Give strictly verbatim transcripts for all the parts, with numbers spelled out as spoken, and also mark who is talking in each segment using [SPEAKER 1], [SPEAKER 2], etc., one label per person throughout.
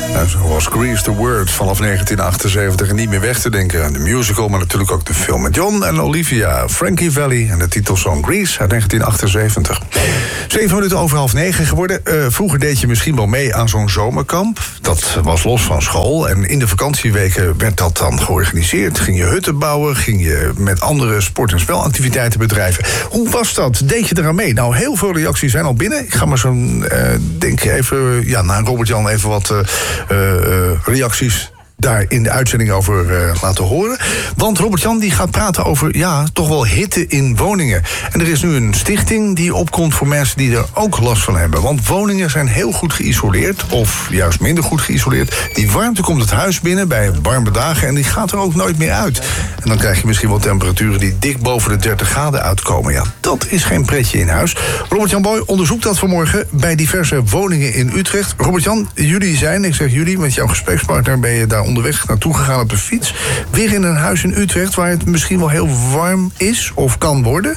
[SPEAKER 1] En zo was Grease the Word vanaf negentien achtenzeventig en niet meer weg te denken aan de musical, maar natuurlijk ook de film met John en Olivia, Frankie Valli en de titelsong Grease uit negentien achtenzeventig. Zeven minuten over half negen geworden. Uh, vroeger deed je misschien wel mee aan zo'n zomerkamp. Dat was los van school en in de vakantieweken werd dat dan georganiseerd. Ging je hutten bouwen, ging je met andere sport- en spelactiviteiten bedrijven. Hoe was dat? Deed je eraan mee? Nou, heel veel reacties zijn al binnen. Ik ga maar zo'n, uh, denk even, ja, naar Robert-Jan even wat uh, uh, reacties daar in de uitzending over uh, laten horen. Want Robert-Jan die gaat praten over, ja, toch wel hitte in woningen. En er is nu een stichting die opkomt voor mensen die er ook last van hebben. Want woningen zijn heel goed geïsoleerd, of juist minder goed geïsoleerd. Die warmte komt het huis binnen bij warme dagen en die gaat er ook nooit meer uit. En dan krijg je misschien wel temperaturen die dik boven de dertig graden uitkomen. Ja, dat is geen pretje in huis. Robert-Jan Boy onderzoekt dat vanmorgen bij diverse woningen in Utrecht. Robert-Jan, jullie zijn, ik zeg jullie, met jouw gesprekspartner ben je daar onderweg naartoe gegaan op de fiets. Weer in een huis in Utrecht waar het misschien wel heel warm is of kan worden?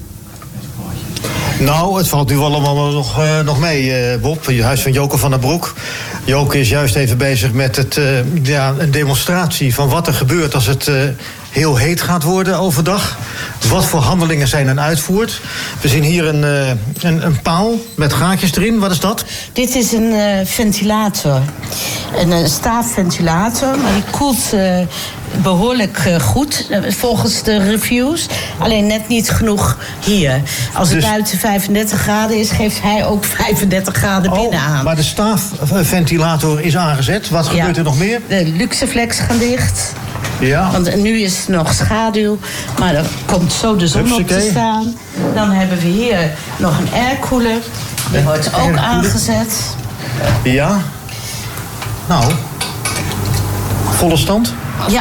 [SPEAKER 2] Nou, het valt nu allemaal nog, uh, nog mee, uh, Bob. Het huis van Joke van der Broek. Joke is juist even bezig met het, uh, ja, een demonstratie van wat er gebeurt als het uh, heel heet gaat worden overdag. Wat voor handelingen zijn er uitvoerd. We zien hier een, uh, een, een paal met gaatjes erin. Wat is dat?
[SPEAKER 3] Dit is een uh, ventilator. Een uh, staafventilator, maar die koelt uh, behoorlijk uh, goed, uh, volgens de reviews. Alleen net niet genoeg hier. Als het dus buiten vijfendertig graden is, geeft hij ook vijfendertig graden
[SPEAKER 2] oh,
[SPEAKER 3] binnen aan.
[SPEAKER 2] Maar de staafventilator is aangezet. Wat gebeurt ja, er nog meer?
[SPEAKER 3] De Luxeflex gaan dicht.
[SPEAKER 2] Ja.
[SPEAKER 3] Want nu is het nog schaduw, maar er komt zo de zon Hupsakee. op te staan. Dan hebben we hier nog een aircooler. Die en wordt ook aangezet.
[SPEAKER 2] Ja. Nou, volle stand?
[SPEAKER 3] Ja.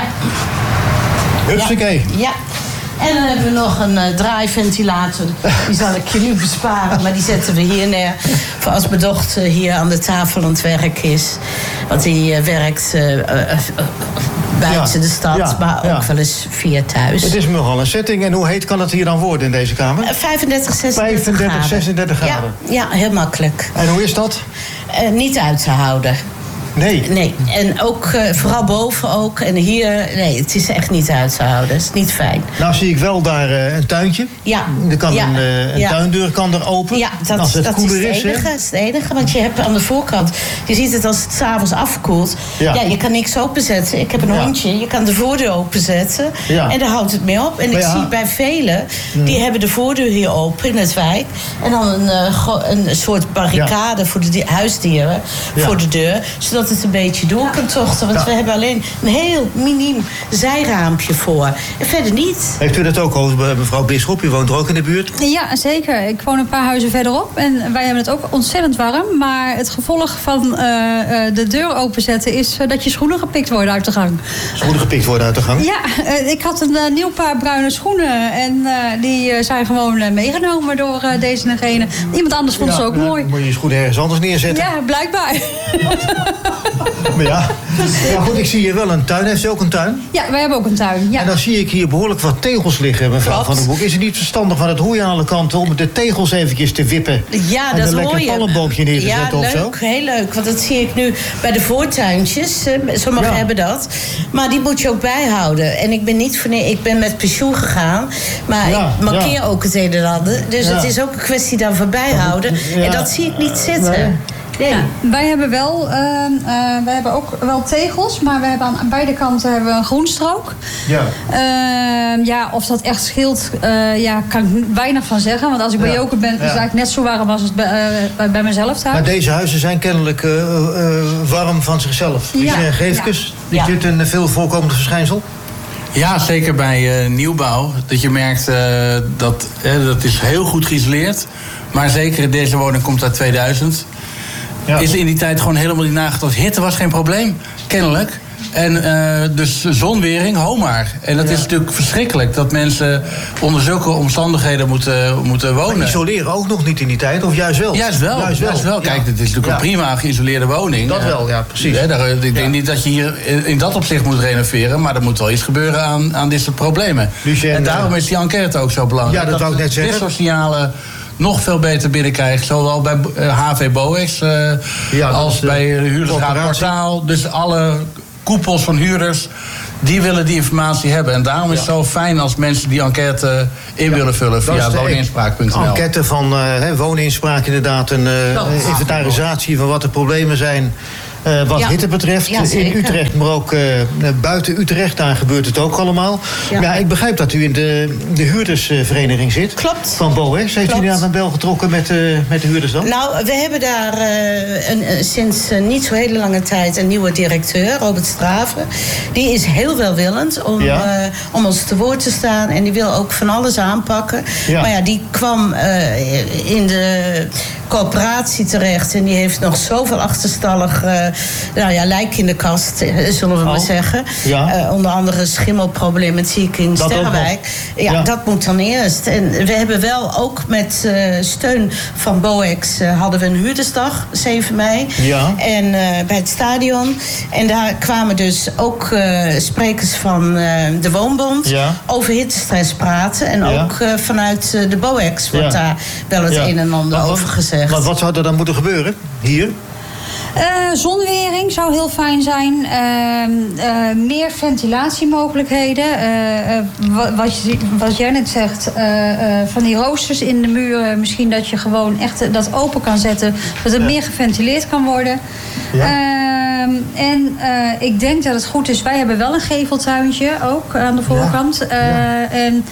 [SPEAKER 2] Hupsakee.
[SPEAKER 3] Ja. ja. En dan hebben we nog een uh, draaiventilator. Die zal ik je nu besparen, maar die zetten we hier neer. Voor als mijn dochter hier aan de tafel aan het werk is. Want die uh, werkt uh, uh, uh, buiten ja, de stad, ja, maar ook ja. wel eens via thuis.
[SPEAKER 2] Het is nogal een setting. En hoe heet kan het hier dan worden in deze kamer?
[SPEAKER 3] Uh, vijfendertig, zesendertig
[SPEAKER 2] vijfendertig, zesendertig graden.
[SPEAKER 3] Ja, ja, heel makkelijk.
[SPEAKER 2] En hoe is dat?
[SPEAKER 3] Uh, niet uit te houden.
[SPEAKER 2] Nee.
[SPEAKER 3] Nee, en ook uh, vooral boven ook. En hier, nee, het is echt niet uit te houden. Het is niet fijn.
[SPEAKER 2] Nou zie ik wel daar uh, een tuintje.
[SPEAKER 3] Ja.
[SPEAKER 2] Er kan
[SPEAKER 3] ja.
[SPEAKER 2] een, uh, een ja. tuindeur kan er open.
[SPEAKER 3] Ja, dat,
[SPEAKER 2] als het
[SPEAKER 3] dat
[SPEAKER 2] koeler
[SPEAKER 3] is het enige.
[SPEAKER 2] Is,
[SPEAKER 3] is het enige. Want je hebt aan de voorkant, je ziet het als het 's avonds afkoelt. Ja. ja, je kan niks openzetten. Ik heb een ja. hondje, je kan de voordeur openzetten. Ja. En daar houdt het mee op. En ik ja. zie bij velen, die hmm. hebben de voordeur hier open in het wijk. En dan een, uh, een soort barricade ja. voor de di- huisdieren. Ja. Voor de deur. Zodat het een beetje door kan tochten. Want ja. we hebben alleen een heel miniem zijraampje voor. En verder niet.
[SPEAKER 2] Heeft u dat ook over, mevrouw Bisschop? U woont er ook in de buurt?
[SPEAKER 4] Ja, zeker. Ik woon een paar huizen verderop. En wij hebben het ook ontzettend warm. Maar het gevolg van uh, de deur openzetten is uh, dat je schoenen gepikt worden uit de gang.
[SPEAKER 2] Schoenen gepikt worden uit de gang?
[SPEAKER 4] Ja, uh, ik had een uh, nieuw paar bruine schoenen. En uh, die uh, zijn gewoon uh, meegenomen door uh, deze en gene. Iemand anders vond ja, ze ook
[SPEAKER 2] nou,
[SPEAKER 4] mooi.
[SPEAKER 2] Moet je je schoenen ergens anders neerzetten?
[SPEAKER 4] Ja, blijkbaar.
[SPEAKER 2] Maar ja, ja, goed, ik zie hier wel een tuin. Heeft u ook een tuin?
[SPEAKER 4] Ja, wij hebben ook een tuin. Ja.
[SPEAKER 2] En dan zie ik hier behoorlijk wat tegels liggen, mevrouw Klopt. Van den Broek. Is het niet verstandig van het hoeien aan alle kanten om de tegels eventjes te wippen?
[SPEAKER 3] Ja,
[SPEAKER 2] en
[SPEAKER 3] dat
[SPEAKER 2] een
[SPEAKER 3] hoor je.
[SPEAKER 2] lekker palmboompje neer te
[SPEAKER 3] ja,
[SPEAKER 2] zetten of
[SPEAKER 3] leuk,
[SPEAKER 2] zo?
[SPEAKER 3] heel leuk. Want dat zie ik nu bij de voortuintjes. Sommigen ja. hebben dat. Maar die moet je ook bijhouden. En ik ben niet voor nee, ik ben met pensioen gegaan. Maar ja, ik markeer ja. ook het een en ander. Dus ja. het is ook een kwestie daarvan bijhouden. Ja. En dat zie ik niet zitten.
[SPEAKER 2] Nee.
[SPEAKER 4] Nee. Ja, wij hebben wel, uh, uh, wij hebben ook wel tegels, maar we hebben aan beide kanten hebben we een groenstrook.
[SPEAKER 2] Ja.
[SPEAKER 4] Uh, ja, of dat echt scheelt, uh, ja, kan ik weinig van zeggen. Want als ik bij ja. Joke ben, is het eigenlijk net zo warm als het bij, uh, bij mezelf thuis.
[SPEAKER 2] Maar deze huizen zijn kennelijk uh, uh, warm van zichzelf. Is ja. Geefkes, ja. is dit een veel voorkomend verschijnsel?
[SPEAKER 5] Ja, zeker bij uh, nieuwbouw. Dat je merkt uh, dat uh, dat is heel goed geïsoleerd. Maar zeker deze woning komt uit tweeduizend. Ja. Is in die tijd gewoon helemaal niet nagedacht. Hitte was geen probleem, kennelijk. En uh, dus zonwering, ho maar. En dat ja. is natuurlijk verschrikkelijk dat mensen onder zulke omstandigheden moeten, moeten wonen.
[SPEAKER 2] Maar isoleren ook nog niet in die tijd, of juist wel?
[SPEAKER 5] Juist wel. Juist wel. Juist wel. Kijk, ja. dit is natuurlijk ja. een prima geïsoleerde woning.
[SPEAKER 2] Dat wel, ja, precies.
[SPEAKER 5] Ja, daar, ik denk ja. niet dat je hier in dat opzicht moet renoveren, maar er moet wel iets gebeuren aan, aan dit soort problemen.
[SPEAKER 2] Lucien,
[SPEAKER 5] en daarom is die enquête ook zo belangrijk.
[SPEAKER 2] Ja, dat wou ik net zeggen.
[SPEAKER 5] Dit soort signalen nog veel beter binnenkrijgt. Zowel bij H V Boex uh, ja, als bij uh, Huurdersraad Portaal. Dus alle koepels van huurders, die willen die informatie hebben. En daarom is het ja. zo fijn als mensen die enquête in ja. willen vullen via wooninspraak punt n l.
[SPEAKER 2] Enquête van uh, wooниnspraak, inderdaad. Een uh, inventarisatie van wat de problemen zijn. Uh, wat ja. hitte betreft, ja, in Utrecht, maar ook uh, buiten Utrecht, daar gebeurt het ook allemaal. Ja, ja ik begrijp dat u in de, de huurdersvereniging zit. Klopt. Van Boex. Heeft Klopt. u daar een bel getrokken met, uh, met de huurders dan?
[SPEAKER 3] Nou, we hebben daar uh, een, uh, sinds uh, niet zo hele lange tijd een nieuwe directeur, Robert Straven. Die is heel welwillend om, ja. uh, om ons te woord te staan. En die wil ook van alles aanpakken. Ja. Maar ja, die kwam uh, in de coöperatie terecht. En die heeft nog zoveel achterstallig uh, nou ja, lijk in de kast, zullen we oh. maar zeggen. Ja. Uh, onder andere schimmelproblematiek in dat Sterrenwijk. Ja, ja, dat moet dan eerst. En we hebben wel ook met uh, steun van Boex uh, hadden we een huurdersdag, zeven mei. Ja. En uh, bij het stadion. En daar kwamen dus ook uh, sprekers van uh, de Woonbond ja. over hittestress praten. En ja. ook uh, vanuit uh, de Boex wordt ja. daar wel het ja. een en ander wat, over gezegd.
[SPEAKER 2] Maar wat zou er dan moeten gebeuren hier?
[SPEAKER 4] Uh, zonwering zou heel fijn zijn. Uh, uh, meer ventilatiemogelijkheden. Uh, uh, wat, je, wat jij net zegt, uh, uh, van die roosters in de muren. Misschien dat je gewoon echt dat open kan zetten. Dat het ja. meer geventileerd kan worden. Ja. Uh, en uh, ik denk dat het goed is. Wij hebben wel een geveltuintje ook aan de voorkant. Ja. Uh, ja. En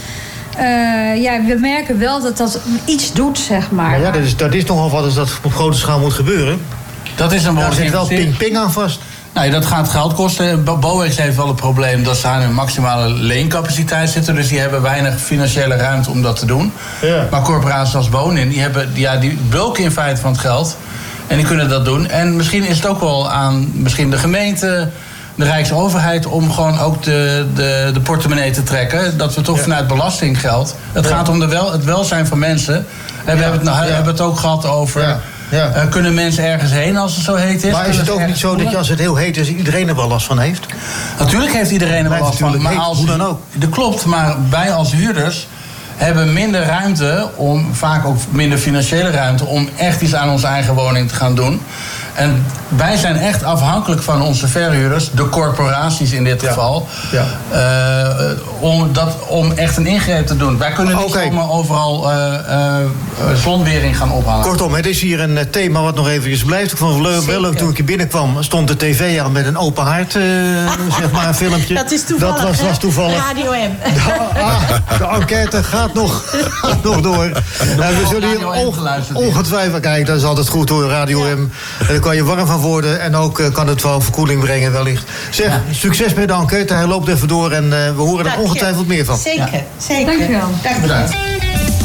[SPEAKER 4] Uh, ja, we merken wel dat dat iets doet, zeg maar.
[SPEAKER 2] Maar ja, dat is, dat is nogal wat als dat op grote schaal moet gebeuren.
[SPEAKER 5] Dat is een
[SPEAKER 2] Daar zit wel ping-ping aan vast.
[SPEAKER 5] Nou, dat gaat geld kosten. Boex heeft wel het probleem dat ze aan hun maximale leencapaciteit zitten. Dus die hebben weinig financiële ruimte om dat te doen. Ja. Maar corporaties als Wonin, die hebben ja, die bulken in feite van het geld. En die kunnen dat doen. En misschien is het ook wel aan misschien de gemeente, de Rijksoverheid, om gewoon ook de, de, de portemonnee te trekken. Dat we toch ja. vanuit belastinggeld. Het ja. gaat om de wel, het welzijn van mensen. En we ja. hebben, het, nou, ja. hebben het ook gehad over Ja. Ja. Uh, kunnen mensen ergens heen als het zo heet is?
[SPEAKER 2] Maar is het ook niet zo voelen? Dat je als het heel heet is, iedereen er wel last van heeft?
[SPEAKER 5] Natuurlijk heeft iedereen er wel last van. Maar als,
[SPEAKER 2] hoe dan ook?
[SPEAKER 5] Dat klopt, maar wij als huurders hebben minder ruimte, om vaak ook minder financiële ruimte, om echt iets aan onze eigen woning te gaan doen. En wij zijn echt afhankelijk van onze verhuurders, de corporaties in dit ja. geval, ja. Uh, om, dat, om echt een ingreep te doen. Wij kunnen niet okay. zomaar overal uh, uh, zonwering gaan ophalen.
[SPEAKER 2] Kortom, het is hier een thema wat nog eventjes blijft. Ik vond het leuk, wel leuk toen ik hier binnenkwam, stond de tv aan met een open haard, uh, zeg maar, een filmpje.
[SPEAKER 3] Dat is toevallig.
[SPEAKER 2] Dat was, was toevallig.
[SPEAKER 3] Radio M.
[SPEAKER 2] De, ah, de enquête gaat nog, gaat nog door. Uh, we zullen hier onge- ongetwijfeld, kijk, dat is altijd goed hoor, Radio ja. M. Daar kan je warm van worden en ook uh, kan het wel verkoeling brengen wellicht. Zeg, ja. succes met de enquête. Hij loopt even door en uh, we horen er ongetwijfeld meer van.
[SPEAKER 3] Zeker, ja. zeker.
[SPEAKER 4] Dank je wel.
[SPEAKER 3] Dank je wel.